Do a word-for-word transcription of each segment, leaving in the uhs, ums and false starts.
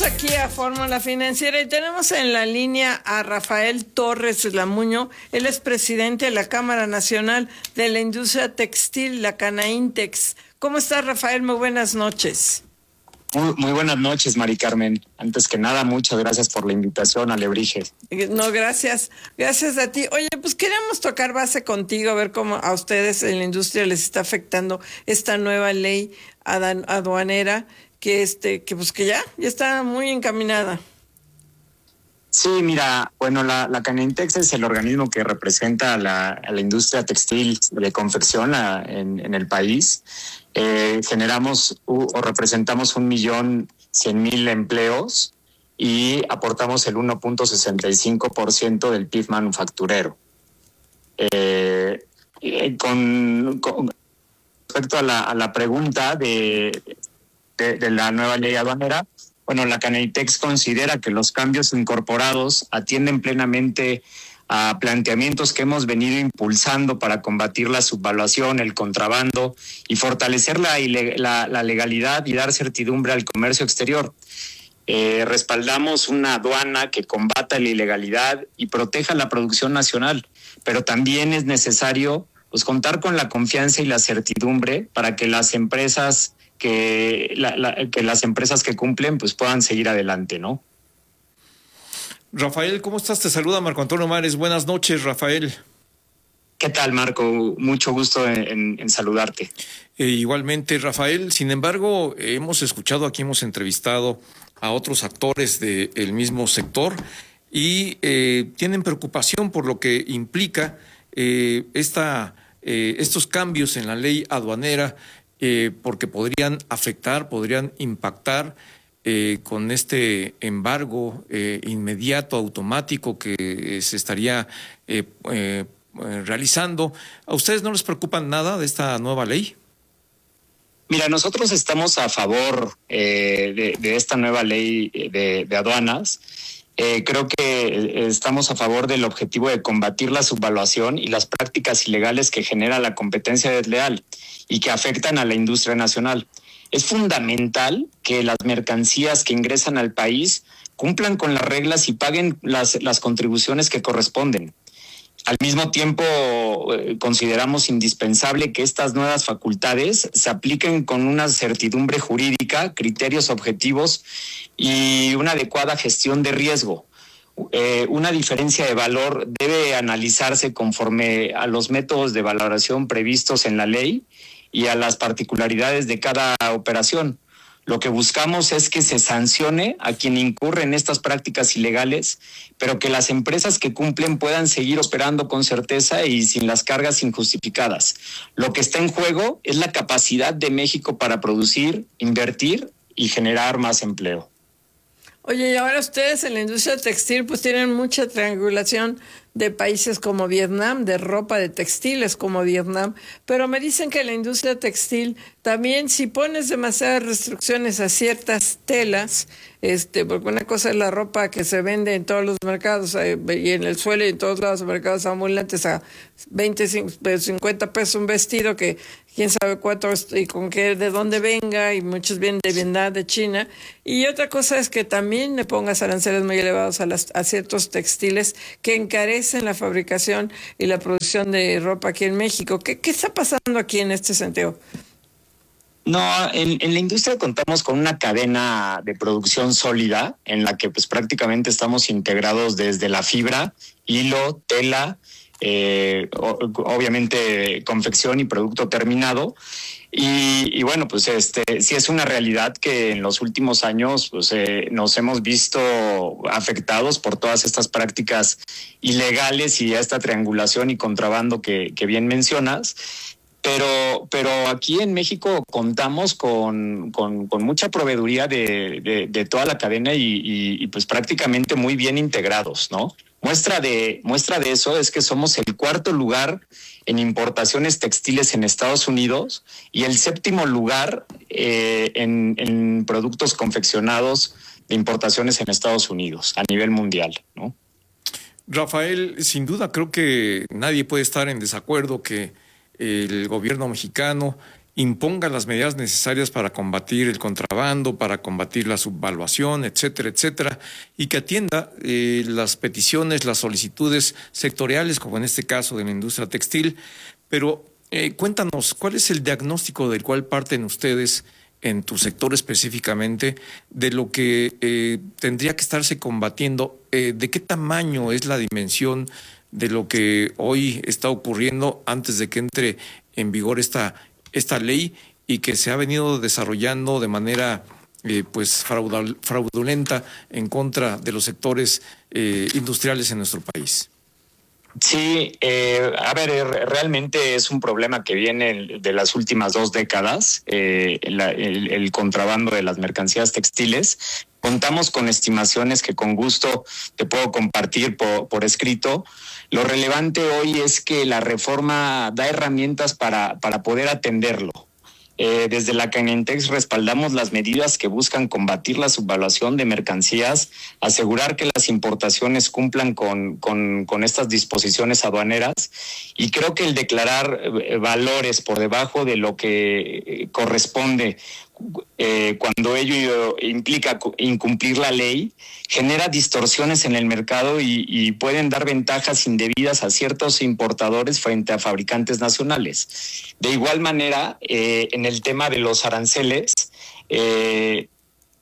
aquí a Fórmula Financiera y tenemos en la línea a Rafael Torres Lamuño. Él es presidente de la Cámara Nacional de la Industria Textil, la Canaintex. ¿Cómo estás, Rafael? Muy buenas noches. Muy, muy buenas noches, Mari Carmen. Antes que nada, muchas gracias por la invitación, Alebrije. No, gracias. Gracias a ti. Oye, pues queremos tocar base contigo, a ver cómo a ustedes en la industria les está afectando esta nueva ley aduanera que este que pues que ya ya está muy encaminada. Sí, mira, bueno, la, la Canaintex es el organismo que representa a la, a la industria textil de confección a, en, en el país. Eh, generamos uh, o representamos un millón cien mil empleos y aportamos el uno punto sesenta y cinco por ciento del P I B manufacturero. Eh, eh, con, con respecto a la, a la pregunta de, de, de la nueva ley aduanera, bueno, la Canaintex considera que los cambios incorporados atienden plenamente a planteamientos que hemos venido impulsando para combatir la subvaluación, el contrabando y fortalecer la, la, la legalidad y dar certidumbre al comercio exterior. Eh, respaldamos una aduana que combata la ilegalidad y proteja la producción nacional, pero también es necesario pues, contar con la confianza y la certidumbre para que las empresas que, la, la, que las empresas que cumplen pues puedan seguir adelante, ¿no? Rafael, ¿cómo estás? Te saluda Marco Antonio Mares. Buenas noches, Rafael. ¿Qué tal, Marco? Mucho gusto en, en saludarte. Eh, igualmente, Rafael. Sin embargo, hemos escuchado aquí, hemos entrevistado a otros actores del mismo sector y eh, tienen preocupación por lo que implica eh, esta, eh, estos cambios en la ley aduanera, eh, porque podrían afectar, podrían impactar Eh, con este embargo eh, inmediato, automático que eh, se estaría eh, eh, realizando. ¿A ustedes no les preocupa nada de esta nueva ley? Mira, nosotros estamos a favor eh, de, de esta nueva ley de, de aduanas. Eh, creo que estamos a favor del objetivo de combatir la subvaluación y las prácticas ilegales que genera la competencia desleal y que afectan a la industria nacional. Es fundamental que las mercancías que ingresan al país cumplan con las reglas y paguen las, las contribuciones que corresponden. Al mismo tiempo, eh, consideramos indispensable que estas nuevas facultades se apliquen con una certidumbre jurídica, criterios objetivos y una adecuada gestión de riesgo. Eh, una diferencia de valor debe analizarse conforme a los métodos de valoración previstos en la ley y a las particularidades de cada operación. Lo que buscamos es que se sancione a quien incurre en estas prácticas ilegales, pero que las empresas que cumplen puedan seguir operando con certeza y sin las cargas injustificadas. Lo que está en juego es la capacidad de México para producir, invertir y generar más empleo. Oye, y ahora ustedes en la industria textil pues tienen mucha triangulación de países como Vietnam, de ropa, de textiles como Vietnam, pero me dicen que la industria textil también, si pones demasiadas restricciones a ciertas telas, este, porque una cosa es la ropa que se vende en todos los mercados eh, y en el suelo y en todos lados, mercados ambulantes a veinte, cincuenta pesos un vestido que quién sabe cuánto y con qué, de dónde venga, y muchos vienen de Vietnam, de China. Y otra cosa es que también le pongas aranceles muy elevados a, las, a ciertos textiles que encarecen la fabricación y la producción de ropa aquí en México. ¿Qué, qué está pasando aquí en este sentido? No, en, en la industria contamos con una cadena de producción sólida en la que pues prácticamente estamos integrados desde la fibra, hilo, tela, eh, obviamente confección y producto terminado. Y, y bueno, pues este sí es una realidad que en los últimos años pues, eh, nos hemos visto afectados por todas estas prácticas ilegales y esta triangulación y contrabando que, que bien mencionas. Pero, pero aquí en México contamos con, con, con mucha proveeduría de, de, de toda la cadena y, y, y pues prácticamente muy bien integrados, ¿no? Muestra de, muestra de eso es que somos el cuarto lugar en importaciones textiles en Estados Unidos y el séptimo lugar eh, en, en productos confeccionados de importaciones en Estados Unidos a nivel mundial, ¿no? Rafael, sin duda creo que nadie puede estar en desacuerdo que el gobierno mexicano imponga las medidas necesarias para combatir el contrabando, para combatir la subvaluación, etcétera, etcétera, y que atienda eh, las peticiones, las solicitudes sectoriales, como en este caso de la industria textil. Pero eh, cuéntanos, ¿cuál es el diagnóstico del cual parten ustedes en tu sector específicamente de lo que eh, tendría que estarse combatiendo? Eh, ¿De qué tamaño es la dimensión de lo que hoy está ocurriendo antes de que entre en vigor esta, esta ley y que se ha venido desarrollando de manera eh, pues fraudul- fraudulenta en contra de los sectores eh, industriales en nuestro país? Sí, eh, a ver, eh, realmente es un problema que viene de las últimas dos décadas, eh, la, el, el contrabando de las mercancías textiles. Contamos con estimaciones que con gusto te puedo compartir por, por escrito. Lo relevante hoy es que la reforma da herramientas para, para poder atenderlo. Eh, desde la Canentex respaldamos las medidas que buscan combatir la subvaluación de mercancías, asegurar que las importaciones cumplan con, con, con estas disposiciones aduaneras, y creo que el declarar eh, valores por debajo de lo que eh, corresponde eh, cuando ello implica incumplir la ley, genera distorsiones en el mercado y, y pueden dar ventajas indebidas a ciertos importadores frente a fabricantes nacionales. De igual manera, eh, en el tema de los aranceles, eh,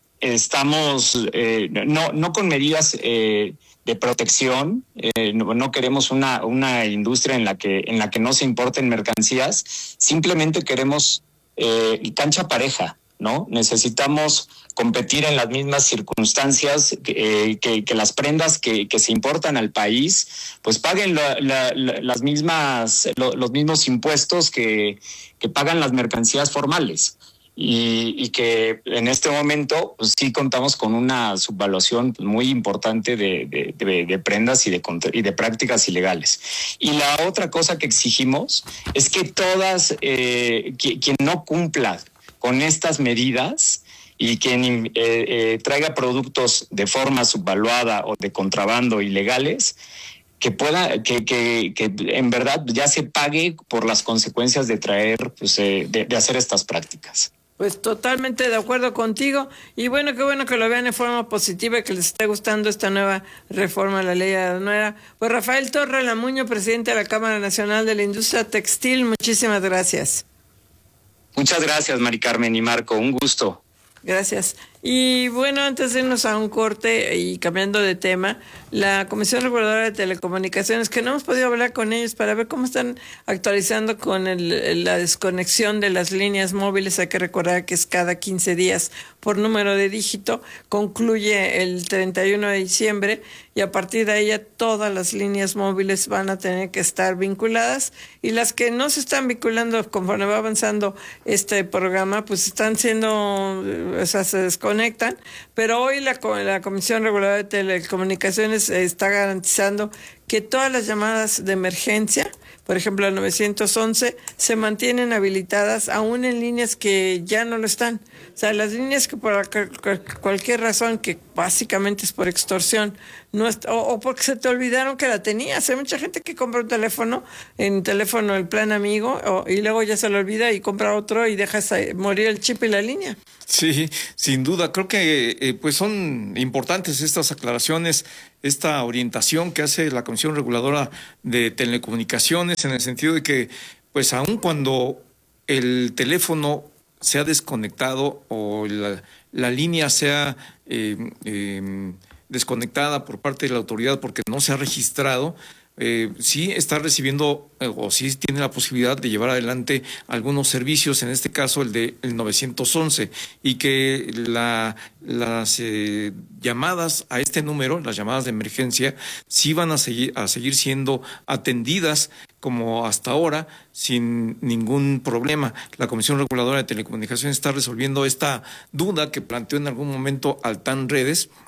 estamos eh, no, no con medidas eh, de protección, eh, no, no queremos una, una industria en la que, en la que no se importen mercancías, simplemente queremos eh, cancha pareja, ¿no? Necesitamos competir en las mismas circunstancias, eh, que, que las prendas que, que se importan al país, pues paguen la, la, la, las mismas, lo, los mismos impuestos que, que pagan las mercancías formales. Y, y que en este momento pues, sí contamos con una subvaluación muy importante de, de, de, de prendas y de, y de prácticas ilegales. Y la otra cosa que exigimos es que todas, eh, que, quien no cumpla con estas medidas y quien eh, eh, traiga productos de forma subvaluada o de contrabando ilegales, que pueda, que, que, que en verdad ya se pague por las consecuencias de traer, pues, eh, de, de hacer estas prácticas. Pues totalmente de acuerdo contigo, y bueno, qué bueno que lo vean de forma positiva y que les esté gustando esta nueva reforma a la ley aduanera. Pues Rafael Torre Lamuño, presidente de la Cámara Nacional de la Industria Textil, muchísimas gracias. Muchas gracias, Mari Carmen y Marco, un gusto. Gracias. Y bueno, antes de irnos a un corte y cambiando de tema, la Comisión Reguladora de Telecomunicaciones, que no hemos podido hablar con ellos para ver cómo están actualizando con el, la desconexión de las líneas móviles. Hay que recordar que es cada quince días por número de dígito, concluye el treinta y uno de diciembre y a partir de ahí ya todas las líneas móviles van a tener que estar vinculadas, y las que no se están vinculando conforme va avanzando este programa, pues están siendo, o sea, se desconectan, pero hoy la, la Comisión Reguladora de Telecomunicaciones está garantizando que todas las llamadas de emergencia, por ejemplo el nueve once, se mantienen habilitadas aún en líneas que ya no lo están. O sea, las líneas que por cualquier razón, que básicamente es por extorsión, no es, o, o porque se te olvidaron que la tenías. Hay mucha gente que compra un teléfono, en teléfono el plan amigo, o, y luego ya se lo olvida y compra otro y dejas morir el chip y la línea. Sí, sin duda. Creo que eh, pues son importantes estas aclaraciones, esta orientación que hace la Comisión Reguladora de Telecomunicaciones, en el sentido de que, pues aun cuando el teléfono se ha desconectado o la, la línea sea eh, eh, desconectada por parte de la autoridad porque no se ha registrado, eh, sí está recibiendo eh, o sí tiene la posibilidad de llevar adelante algunos servicios, en este caso el de el nueve once, y que la, las eh, llamadas a este número, las llamadas de emergencia, sí van a seguir, a seguir siendo atendidas como hasta ahora, sin ningún problema. La Comisión Reguladora de Telecomunicaciones está resolviendo esta duda que planteó en algún momento Altán Redes,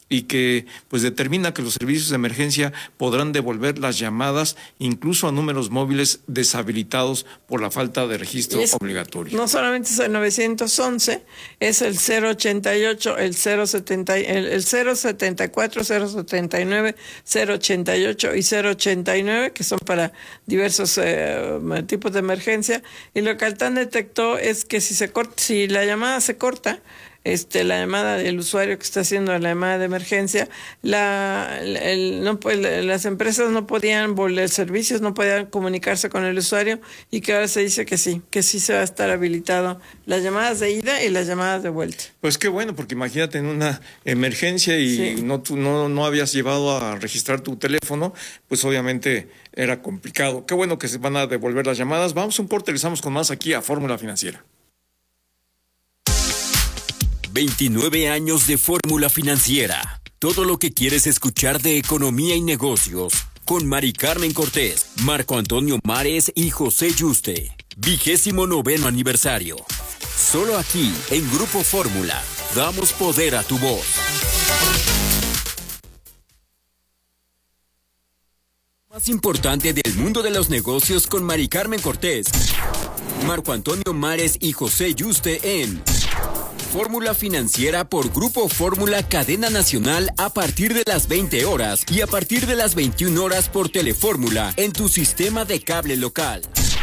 y que pues determina que los servicios de emergencia podrán devolver las llamadas incluso a números móviles deshabilitados por la falta de registro es, obligatorio. No solamente es el novecientos once, es el cero ochenta y ocho, el cero setenta, el, el cero setenta y cuatro, cero setenta y nueve, cero ochenta y ocho y cero ochenta y nueve, que son para diversos eh, tipos de emergencia. Y lo que Altán detectó es que si se corta, si la llamada se corta, Este, la llamada del usuario que está haciendo la llamada de emergencia, la, el, no, pues, las empresas no podían, los servicios no podían comunicarse con el usuario, y que ahora se dice que sí, que sí se va a estar habilitado las llamadas de ida y las llamadas de vuelta. Pues qué bueno, porque imagínate en una emergencia y sí. no, tú, no, no habías llevado a registrar tu teléfono, pues obviamente era complicado. Qué bueno que se van a devolver las llamadas. Vamos a un corte, regresamos con más aquí a Fórmula Financiera. veintinueve años de Fórmula Financiera. Todo lo que quieres escuchar de economía y negocios. Con Mari Carmen Cortés, Marco Antonio Mares y José Yuste. Vigésimo noveno aniversario. Solo aquí, en Grupo Fórmula, damos poder a tu voz. Más importante del mundo de los negocios con Mari Carmen Cortés, Marco Antonio Mares y José Yuste en Fórmula Financiera por Grupo Fórmula Cadena Nacional a partir de las veinte horas y a partir de las veintiuna horas por Telefórmula en tu sistema de cable local.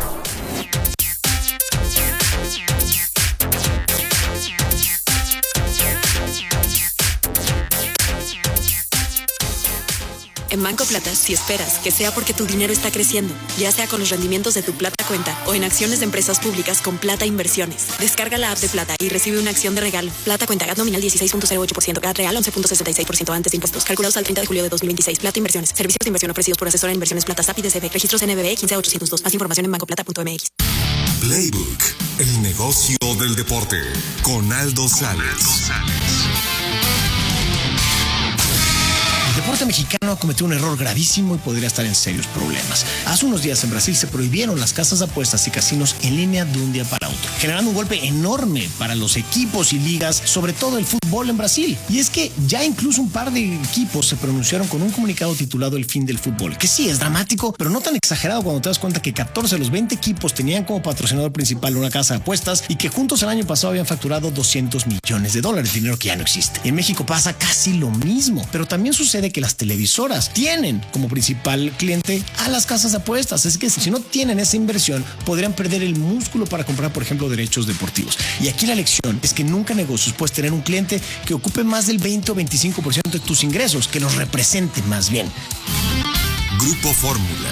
En Banco Plata, si esperas que sea porque tu dinero está creciendo, ya sea con los rendimientos de tu Plata Cuenta o en acciones de empresas públicas con Plata Inversiones. Descarga la app de Plata y recibe una acción de regalo. Plata Cuenta, G A T nominal dieciséis punto cero ocho por ciento, G A T real once punto sesenta y seis por ciento antes de impuestos. Calculados al treinta de julio de dos mil veintiséis. Plata Inversiones. Servicios de inversión ofrecidos por asesora en inversiones Plata S A P y D C B. Registros N B B quince mil ochocientos dos. Más información en banco plata punto m x. Playbook, el negocio del deporte, con Aldo Sales. El deporte mexicano ha cometido un error gravísimo y podría estar en serios problemas. Hace unos días en Brasil se prohibieron las casas de apuestas y casinos en línea de un día para otro, generando un golpe enorme para los equipos y ligas, sobre todo el fútbol en Brasil. Y es que ya incluso un par de equipos se pronunciaron con un comunicado titulado El fin del fútbol, que sí es dramático, pero no tan exagerado cuando te das cuenta que catorce de los veinte equipos tenían como patrocinador principal una casa de apuestas y que juntos el año pasado habían facturado doscientos millones de dólares, dinero que ya no existe. En México pasa casi lo mismo, pero también sucede que las televisoras tienen como principal cliente a las casas de apuestas. Es que si no tienen esa inversión, podrían perder el músculo para comprar, por ejemplo, derechos deportivos. Y aquí la lección es que nunca en negocios puedes tener un cliente que ocupe más del veinte o veinticinco por ciento de tus ingresos, que los represente más bien. Grupo Fórmula.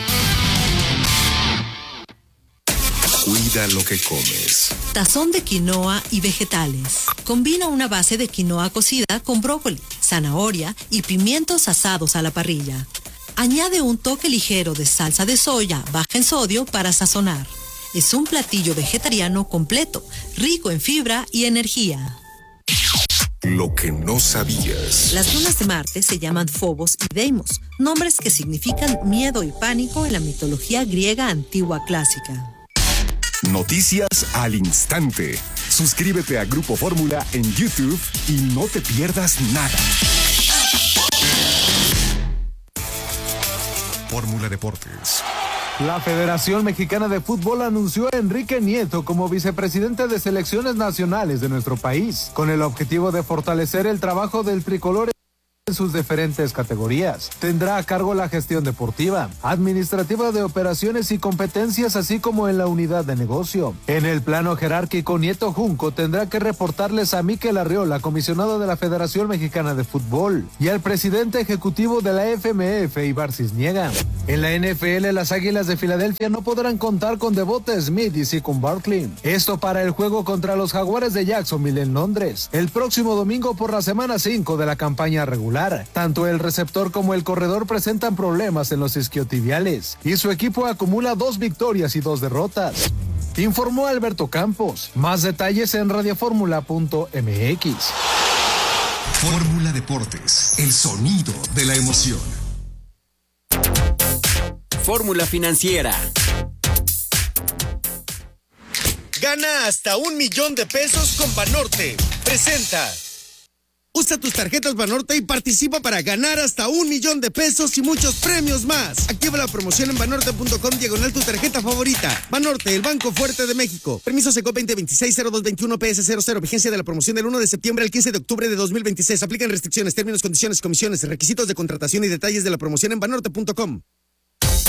Cuida lo que comes. Tazón de quinoa y vegetales. Combina una base de quinoa cocida con brócoli, zanahoria y pimientos asados a la parrilla. Añade un toque ligero de salsa de soya baja en sodio para sazonar. Es un platillo vegetariano completo, rico en fibra y energía. Lo que no sabías. Las lunas de Marte se llaman Phobos y Deimos, nombres que significan miedo y pánico en la mitología griega antigua clásica. Noticias al instante. Suscríbete a Grupo Fórmula en YouTube y no te pierdas nada. Fórmula Deportes. La Federación Mexicana de Fútbol anunció a Enrique Nieto como vicepresidente de selecciones nacionales de nuestro país, con el objetivo de fortalecer el trabajo del tricolor en sus diferentes categorías. Tendrá a cargo la gestión deportiva, administrativa de operaciones y competencias, así como en la unidad de negocio. En el plano jerárquico, Nieto Junco tendrá que reportarles a Mikel Arriola, comisionado de la Federación Mexicana de Fútbol, y al presidente ejecutivo de la F M F, Ibar Cisniega. En la N F L, las Águilas de Filadelfia no podrán contar con Devonta Smith y Saquon Barkley. Esto para el juego contra los Jaguares de Jacksonville en Londres, el próximo domingo por la semana cinco de la campaña regular. Tanto el receptor como el corredor presentan problemas en los isquiotibiales y su equipo acumula dos victorias y dos derrotas. Informó Alberto Campos. Más detalles en radioformula punto m x. Fórmula Deportes, el sonido de la emoción. Fórmula Financiera. Gana hasta un millón de pesos con Banorte. Presenta. Usa tus tarjetas Banorte y participa para ganar hasta un millón de pesos y muchos premios más. Activa la promoción en banorte punto com diagonal tu tarjeta favorita. Banorte, el banco fuerte de México. Permiso Secop veinte veintiséis cero dos veintiuno P S cero cero. Vigencia de la promoción del uno de septiembre al quince de octubre de dos mil veintiséis. Aplican restricciones, términos, condiciones, comisiones, requisitos de contratación y detalles de la promoción en banorte punto com.